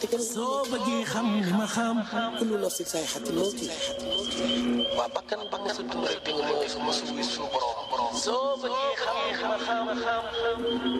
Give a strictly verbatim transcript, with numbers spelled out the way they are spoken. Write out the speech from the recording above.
soo bëggee xam li ma xam kullu nafsin zaa'iqatul mawti waa bakkan bakkan sa dund rek di nga mën a su ma su wis su borom borom soo bëggee xam li ma xam